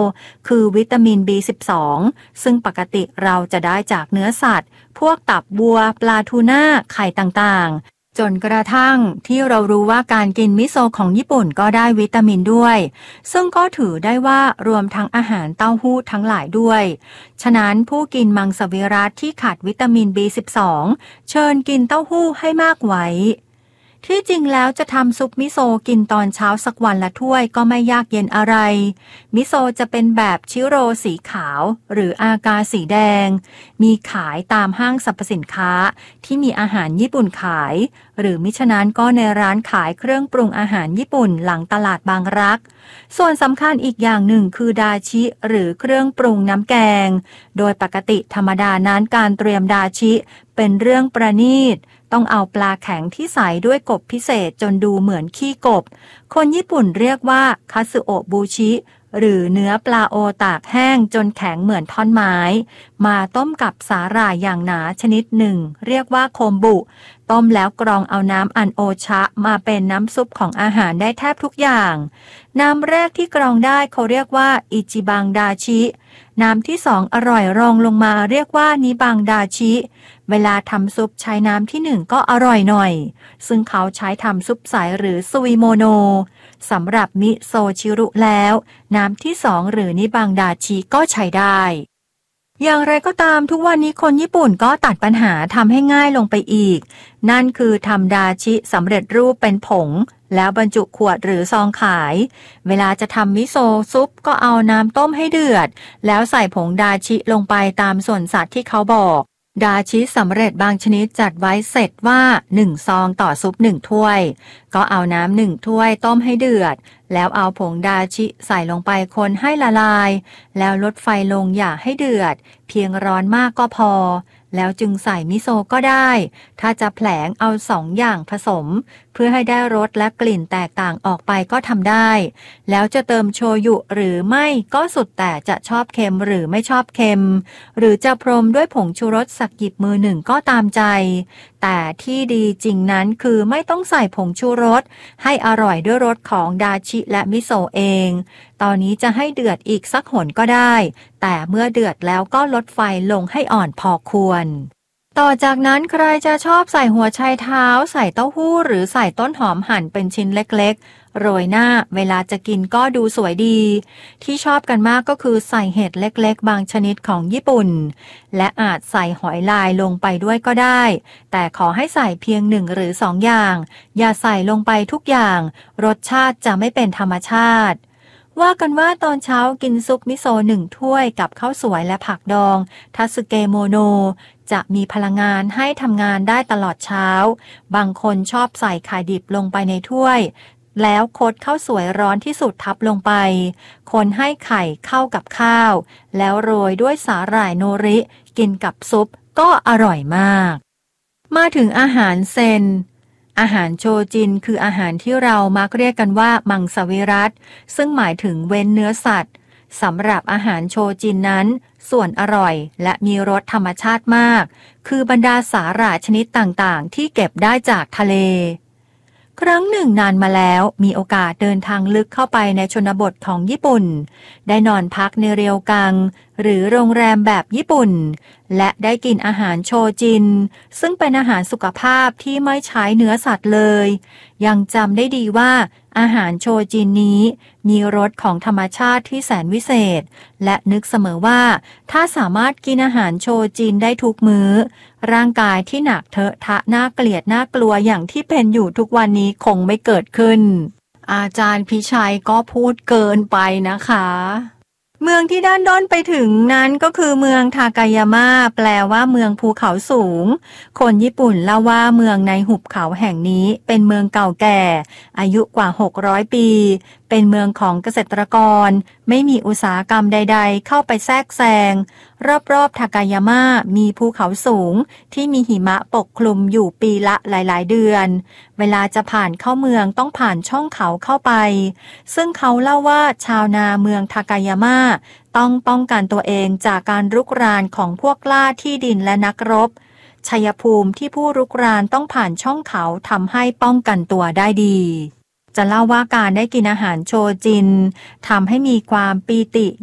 คือวิตามิน B12 ซึ่งปกติเราจะได้จากเนื้อสัตว์พวกตับวัวปลาทูน่าไข่ต่างๆจนกระทั่งที่เรารู้ว่าการกินมิโซะของญี่ปุ่นก็ได้วิตามินด้วยซึ่งก็ถือได้ว่ารวมทั้งอาหารเต้าหู้ทั้งหลายด้วยฉะนั้นผู้กินมังสวิรัติที่ขาดวิตามิน B12 เชิญกินเต้าหู้ให้มากไว้ที่จริงแล้วจะทำซุปมิโซะกินตอนเช้าสักวันละถ้วยก็ไม่ยากเย็นอะไรมิโซะจะเป็นแบบชิโรสีขาวหรืออากาสีแดงมีขายตามห้างสรรพสินค้าที่มีอาหารญี่ปุ่นขายหรือมิฉะนั้นก็ในร้านขายเครื่องปรุงอาหารญี่ปุ่นหลังตลาดบางรักส่วนสำคัญอีกอย่างหนึ่งคือดาชิหรือเครื่องปรุงน้ำแกงโดยปกติธรรมดานั้นการเตรียมดาชิเป็นเรื่องประณีตต้องเอาปลาแข็งที่ใส่ด้วยกบพิเศษจนดูเหมือนขี้กบคนญี่ปุ่นเรียกว่าคัตสึโอะบูชิหรือเนื้อปลาโอตากแห้งจนแข็งเหมือนท่อนไม้มาต้มกับสาหร่ายอย่างหนาชนิดหนึ่งเรียกว่าโคมบุต้มแล้วกรองเอาน้ำอันโอชะมาเป็นน้ำซุปของอาหารได้แทบทุกอย่างน้ำแรกที่กรองได้เขาเรียกว่าอิจิบังดาชิน้ำที่สองอร่อยรองลงมาเรียกว่านิบังดาชิเวลาทำซุปใช้น้ำที่หนึ่งก็อร่อยหน่อยซึ่งเขาใช้ทำซุปใสหรือซุยโมโนสำหรับมิโซชิรุแล้วน้ำที่สองหรือนิบังดาชิก็ใช้ได้อย่างไรก็ตามทุกวันนี้คนญี่ปุ่นก็ตัดปัญหาทำให้ง่ายลงไปอีกนั่นคือทำดาชิสำเร็จรูปเป็นผงแล้วบรรจุขวดหรือซองขายเวลาจะทำมิโซะซุปก็เอาน้ำต้มให้เดือดแล้วใส่ผงดาชิลงไปตามส่วนสัตว์ที่เขาบอกดาชิสำเร็จบางชนิดจัดไว้เสร็จว่า1ซองต่อซุป1ถ้วยก็เอาน้ำ1ถ้วยต้มให้เดือดแล้วเอาผงดาชิใส่ลงไปคนให้ละลายแล้วลดไฟลงอย่าให้เดือดเพียงร้อนมากก็พอแล้วจึงใส่มิโซะก็ได้ถ้าจะแผลงเอา2อย่างผสมเพื่อให้ได้รสและกลิ่นแตกต่างออกไปก็ทำได้แล้วจะเติมโชยุหรือไม่ก็สุดแต่จะชอบเค็มหรือไม่ชอบเค็มหรือจะพรมด้วยผงชูรสสักหยิบมือหนึ่งก็ตามใจแต่ที่ดีจริงนั้นคือไม่ต้องใส่ผงชูรสให้อร่อยด้วยรสของดาชิและมิโซะเองตอนนี้จะให้เดือดอีกสักหนก็ได้แต่เมื่อเดือดแล้วก็ลดไฟลงให้อ่อนพอควรต่อจากนั้นใครจะชอบใส่หัวไชเท้าใส่เต้าหู้หรือใส่ต้นหอมหั่นเป็นชิ้นเล็กๆโรยหน้าเวลาจะกินก็ดูสวยดีที่ชอบกันมากก็คือใส่เห็ดเล็กๆบางชนิดของญี่ปุ่นและอาจใส่หอยลายลงไปด้วยก็ได้แต่ขอให้ใส่เพียง1 หรือ 2อย่างอย่าใส่ลงไปทุกอย่างรสชาติจะไม่เป็นธรรมชาติว่ากันว่าตอนเช้ากินซุปมิโซะ1ถ้วยกับข้าวสวยและผักดองทัสึเกโมโนจะมีพลังงานให้ทำงานได้ตลอดเช้าบางคนชอบใส่ไข่ดิบลงไปในถ้วยแล้วคดข้าวสวยร้อนที่สุดทับลงไปคนให้ไข่เข้ากับข้าวแล้วโรยด้วยสาหร่ายโนริกินกับซุปก็อร่อยมากมาถึงอาหารเซนอาหารโชจินคืออาหารที่เรามักเรียกกันว่ามังสวิรัติซึ่งหมายถึงเว้นเนื้อสัตว์สำหรับอาหารโชจินนั้นส่วนอร่อยและมีรสธรรมชาติมากคือบรรดาสาหร่ายชนิดต่างๆที่เก็บได้จากทะเลครั้งหนึ่งนานมาแล้วมีโอกาสเดินทางลึกเข้าไปในชนบทของญี่ปุ่นได้นอนพักในเรียวกังหรือโรงแรมแบบญี่ปุ่นและได้กินอาหารโชจินซึ่งเป็นอาหารสุขภาพที่ไม่ใช้เนื้อสัตว์เลยยังจำได้ดีว่าอาหารโชจินนี้มีรสของธรรมชาติที่แสนวิเศษและนึกเสมอว่าถ้าสามารถกินอาหารโชจินได้ทุกมื้อร่างกายที่หนักเทอะทะน่าเกลียดน่ากลัวอย่างที่เป็นอยู่ทุกวันนี้คงไม่เกิดขึ้นอาจารย์พิชัยก็พูดเกินไปนะคะเมืองที่ด้านด้นไปถึงนั้นก็คือเมืองทากายาม่าแปลว่าเมืองภูเขาสูงคนญี่ปุ่นเล่าว่าเมืองในหุบเขาแห่งนี้เป็นเมืองเก่าแก่อายุกว่า600ปีเป็นเมืองของเกษตรกรไม่มีอุตสาหกรรมใดๆเข้าไปแทรกแซงรอบๆทากายาม่ามีภูเขาสูงที่มีหิมะปกคลุมอยู่ปีละหลายๆเดือนเวลาจะผ่านเข้าเมืองต้องผ่านช่องเขาเข้าไปซึ่งเขาเล่าว่าชาวนาเมืองทากายาม่าต้องป้องกันตัวเองจากการรุกรานของพวกล่าที่ดินและนักรบชัยภูมิที่ผู้รุกรานต้องผ่านช่องเขาทำให้ป้องกันตัวได้ดีจะเล่าว่าการได้กินอาหารโชจินทำให้มีความปีติ